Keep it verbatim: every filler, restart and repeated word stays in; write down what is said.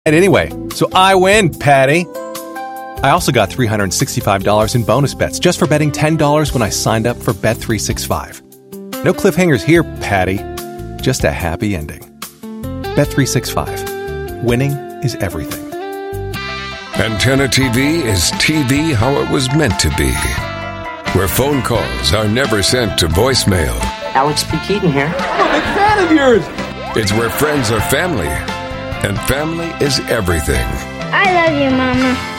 And anyway, so I win, Patty. I also got three hundred sixty-five dollars in bonus bets just for betting ten dollars when I signed up for Bet three sixty-five. No cliffhangers here, Patty. Just a happy ending. Bet three sixty-five. Winning is everything. Antenna T V is T V how it was meant to be. Where phone calls are never sent to voicemail. Alex P. Keaton here. I'm a big fan of yours. It's where friends are family. And family is everything. I love you, Mama.